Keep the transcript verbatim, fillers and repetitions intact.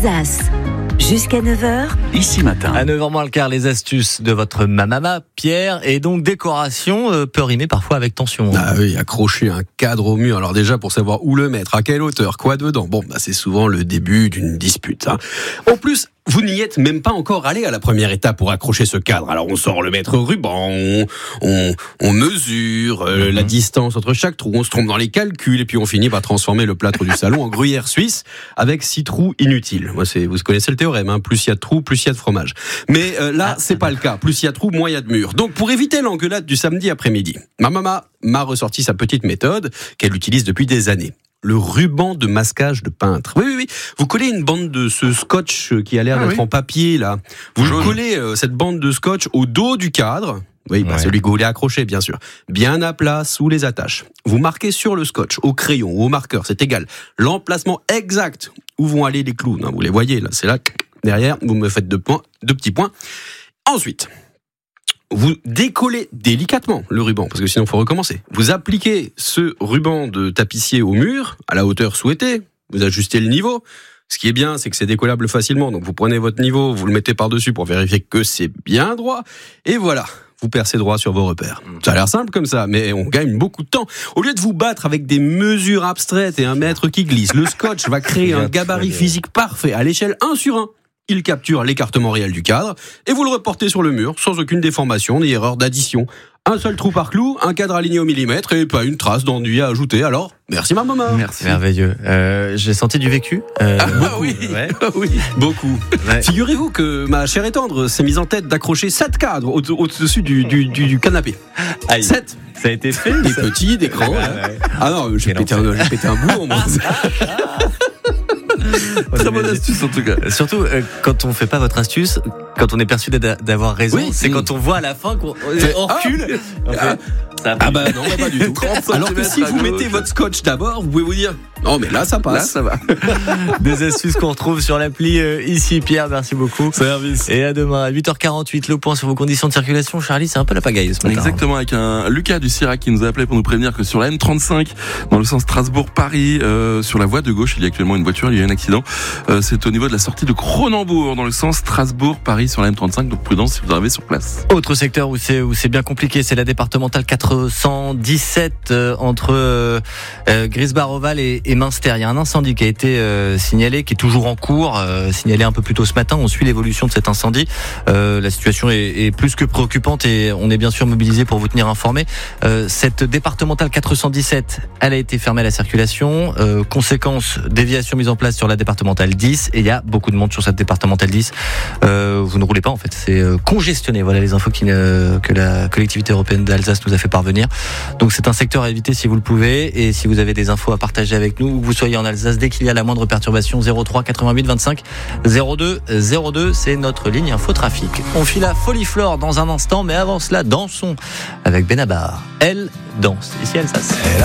Alsace. Jusqu'à neuf heures. Ici matin. À neuf heures moins le quart, les astuces de votre mamama, Pierre. Et donc, décoration euh, peut rimer parfois avec tension. Ah oui, accrocher un cadre au mur. Alors déjà, pour savoir où le mettre, à quelle hauteur, quoi dedans. Bon, bah, c'est souvent le début d'une dispute. Hein. En plus, vous n'y êtes même pas encore allé à la première étape pour accrocher ce cadre. Alors on sort le mètre ruban, on, on, on mesure euh, mm-hmm. la distance entre chaque trou, on se trompe dans les calculs et puis on finit par transformer le plâtre du salon en gruyère suisse avec six trous inutiles. Moi, c'est, vous connaissez le théorème, hein, plus il y a de trous, plus il y a de fromage. Mais euh, là, c'est pas le cas. Plus il y a de trous, moins il y a de murs. Donc pour éviter l'engueulade du samedi après-midi, ma maman m'a ressorti sa petite méthode qu'elle utilise depuis des années. Le ruban de masquage de peintre. Oui, oui, oui. Vous collez une bande de ce scotch qui a l'air ah, d'être oui. en papier, là. Vous Jaune. collez euh, cette bande de scotch au dos du cadre. Oui, bah, ouais. celui que vous voulez accrocher, bien sûr. Bien à plat, sous les attaches. Vous marquez sur le scotch, au crayon ou au marqueur, c'est égal. L'emplacement exact où vont aller les clous. Vous les voyez, là, c'est là. Derrière, vous me faites deux points, deux petits points. Ensuite, vous décollez délicatement le ruban, parce que sinon il faut recommencer. Vous appliquez ce ruban de tapissier au mur, à la hauteur souhaitée, vous ajustez le niveau. Ce qui est bien, c'est que c'est décollable facilement, donc vous prenez votre niveau, vous le mettez par-dessus pour vérifier que c'est bien droit, et voilà, vous percez droit sur vos repères. Ça a l'air simple comme ça, mais on gagne beaucoup de temps. Au lieu de vous battre avec des mesures abstraites et un mètre qui glisse, le scotch va créer un gabarit physique parfait à l'échelle un sur un. Il capture l'écartement réel du cadre et vous le reportez sur le mur sans aucune déformation ni erreur d'addition. Un seul trou par clou, un cadre aligné au millimètre et pas une trace d'ennui à ajouter. Alors, merci ma maman. Merci. Merveilleux. Euh, j'ai senti du vécu. Euh, ah beaucoup, oui, ouais. oui, beaucoup. Ouais. Figurez-vous que ma chère et tendre s'est mise en tête d'accrocher sept cadres au- au-dessus du, du, du, du canapé. Aïe. Sept. Ça a été fait. Des petits, des grands. Ah, ouais. Ah non, j'ai pété, un, j'ai pété un boulon, moi. Très bonne astuce en tout cas. Surtout euh, quand on fait pas votre astuce, quand on est persuadé d'a- d'avoir raison, oui, c'est mmh. quand on voit à la fin qu'on on recule. Ah, on fait, ça ah bah non, bah pas du tout. Alors que si vous mettez votre scotch d'abord, vous pouvez vous dire non mais là ça passe. Là ça va. Des astuces qu'on retrouve sur l'appli euh, ici. Pierre, merci beaucoup. Service. Et à demain à huit heures quarante-huit. Le point sur vos conditions de circulation. Charlie, c'est un peu la pagaille ce matin. Exactement, avec un Lucas du Sirac qui nous a appelé pour nous prévenir que sur la M trente-cinq, dans le sens Strasbourg-Paris, euh, sur la voie de gauche, il y a actuellement une voiture, il y a eu un accident. Euh, c'est au niveau de la sortie de Cronenbourg, dans le sens Strasbourg-Paris sur la M trente-cinq. Donc prudence si vous arrivez sur place. Autre secteur où c'est où c'est bien compliqué, c'est la départementale quatre cent dix-sept euh, entre euh, euh, Grisbar-Oval et, et Münster. Il y a un incendie qui a été euh, signalé, qui est toujours en cours, euh, signalé un peu plus tôt ce matin. On suit l'évolution de cet incendie. Euh, la situation est, est plus que préoccupante et on est bien sûr mobilisé pour vous tenir informé. Euh, cette départementale quatre cent dix-sept, elle a été fermée à la circulation. Euh, conséquence, déviation mise en place sur la départementale dix et il y a beaucoup de monde sur cette départementale dix. Euh, vous ne roulez pas en fait, c'est euh, congestionné. Voilà les infos qui, euh, que la collectivité européenne d'Alsace nous a fait parvenir. Donc c'est un secteur à éviter si vous le pouvez et si vous avez des infos à partager avec nous, où que vous soyez en Alsace, dès qu'il y a la moindre perturbation, zéro trois quatre-vingt-huit vingt-cinq zéro deux zéro deux, c'est notre ligne infotrafic. On file à Foliflore dans un instant, mais avant cela, dansons avec Benabar. Elle danse ici à Alsace.